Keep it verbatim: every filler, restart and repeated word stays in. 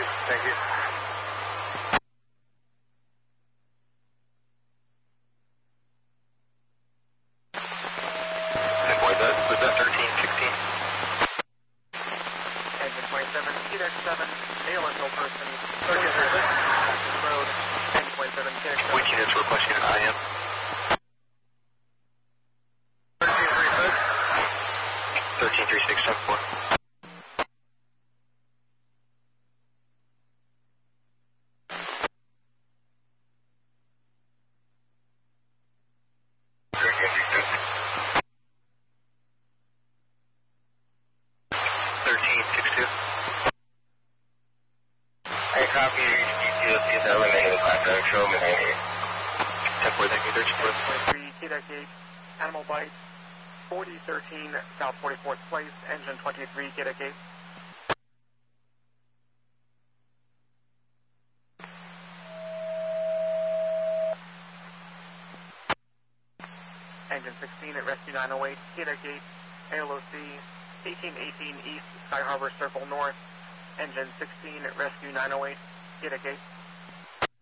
Thank you. ten point seven, was that thirteen sixteen? Engine twenty-seven, T X seven, A L S O person, thirteen thirty-six. road, ten point seven, T X seven. Which units requesting an I M? thirteen thirty-six. thirteen thirty-six, ten four. thirteen sixty-two. I copy G T O C seven negative contact, show me ninety-eight. ten four, thank you, thirteen four. twenty-three, T X eight, Animal Bite, forty thirteen, South forty-fourth Place, engine twenty-three, T X eight. Engine sixteen at Rescue nine oh eight, T X eight, A L O C, eighteen eighteen East, Sky Harbor Circle North. Engine sixteen at Rescue nine oh eight, T X eight.